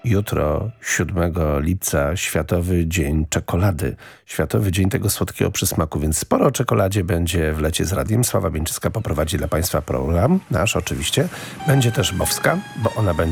jutro, 7 lipca, Światowy Dzień Czekolady. Światowy Dzień tego słodkiego przysmaku, więc sporo o czekoladzie będzie w Lecie z Radiem. Sława Bieńczycka poprowadzi dla Państwa program, nasz oczywiście. Będzie też Bowska, bo ona będzie